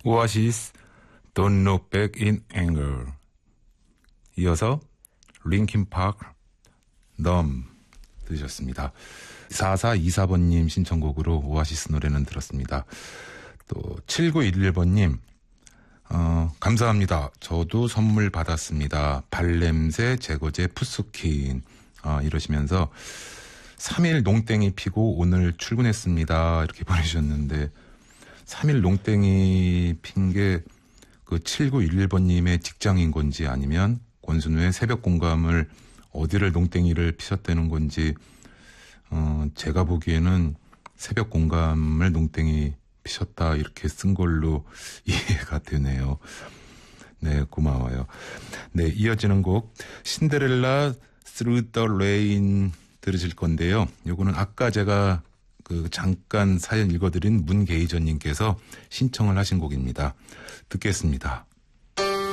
오아시스 Don't Look Back in Anger. 이어서 링킨 파크 Numb 들으셨습니다. 4424번님 신청곡으로 오아시스 노래는 들었습니다. 또 7911번님 감사합니다. 저도 선물 받았습니다. 발냄새 제거제 푸스킨 이러시면서 3일 농땡이 피고 오늘 출근했습니다. 이렇게 보내주셨는데 3일 농땡이 핀 게 그 7911번님의 직장인 건지 아니면 권순우의 새벽 공감을 어디를 농땡이를 피셨다는 건지 제가 보기에는 새벽 공감을 농땡이 피셨다 이렇게 쓴 걸로 이해가 되네요. 네, 고마워요. 네, 이어지는 곡 신데렐라 Through the Rain 들으실 건데요. 요거는 아까 제가 잠깐 사연 읽어드린 문계희전님께서 신청을 하신 곡입니다. 듣겠습니다.